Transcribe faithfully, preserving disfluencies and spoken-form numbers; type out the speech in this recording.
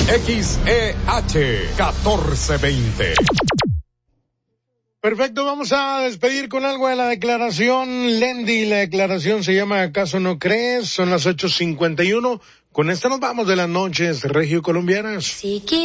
X E H catorce veinte. Perfecto, vamos a despedir con algo de la declaración Lendi. La declaración se llama ¿Acaso no crees? Son las ocho cincuenta y uno. Con esta nos vamos de las noches regio colombianas. Si